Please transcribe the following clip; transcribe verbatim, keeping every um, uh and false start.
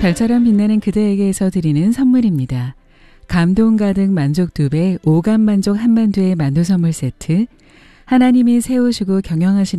별처럼 빛나는 그대에게서 드리는 선물입니다. 감동 가득 만족 두 배, 오감 만족 한만두의 만두 선물 세트, 하나님이 세우시고 경영하시는